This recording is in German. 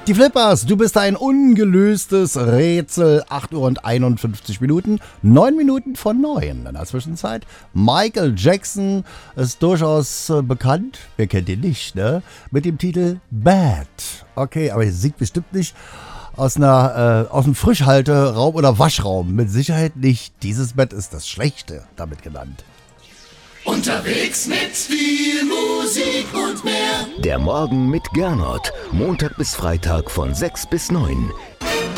Die Flippers, du bist ein ungelöstes Rätsel. 8 Uhr und 51 Minuten, 9 Minuten von 9 in der Zwischenzeit. Michael Jackson ist durchaus bekannt, wer kennt ihn nicht, ne? Mit dem Titel Bad. Okay, aber er singt bestimmt nicht aus einem Frischhalteraum oder Waschraum. Mit Sicherheit nicht. Dieses Bett ist das Schlechte damit genannt. Unterwegs mit viel Musik und mehr. Der Morgen mit Gernot. Montag bis Freitag von 6 bis 9.